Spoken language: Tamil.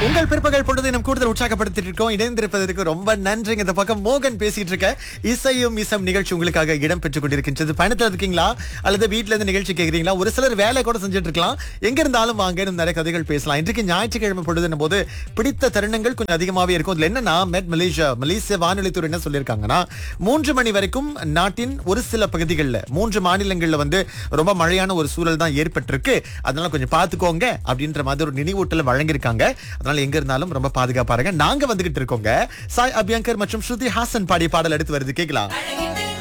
உங்கள் பிற்பகல் பொழுது நம் கூடுதல் உற்சாகப்படுத்திட்டு இருக்கோம். இணைந்திருப்பதற்கு ரொம்ப நன்றிங்க. இந்த பக்கம் மோகன் பேசிட்டு இருக்க. இசையும் இசம் நிகழ்ச்சி உங்களுக்காக இடம் பெற்றுக் கொண்டிருக்கின்றது. பயணத்துல இருக்கீங்களா அல்லது வீட்டுல இருந்து நிகழ்ச்சி கேக்குறீங்களா? ஒரு சிலர் வேலை கூட செஞ்சுட்டு இருக்கலாம். எங்க இருந்தாலும் வாங்க, இன்னும் நிறைய கதைகள் பேசலாம். இன்றைக்கு ஞாயிற்றுக்கிழமை பொழுதுன போது பிடித்த தருணங்கள் கொஞ்சம் அதிகமாவே இருக்கும். இதுல என்னன்னா மலேசிய வானொலித்துறை என்ன சொல்லியிருக்காங்கன்னா 3 மணி வரைக்கும் நாட்டின் ஒரு சில பகுதிகளில் 3 மாநிலங்கள்ல ரொம்ப மழையான ஒரு சூழல் தான் ஏற்பட்டிருக்கு. அதனால கொஞ்சம் பாத்துக்கோங்க அப்படின்ற மாதிரி ஒரு நினைவூட்டல் வழங்கியிருக்காங்க. அதனால எங்க இருந்தாலும் ரொம்ப பாதுகாப்பா இருங்க. நாங்க வந்துகிட்டு இருக்கோங்க. சாய் அபியங்கர் மற்றும் ஸ்ருதி ஹாசன் பாடிய பாடல் எடுத்து வருது, கேட்கலாம்.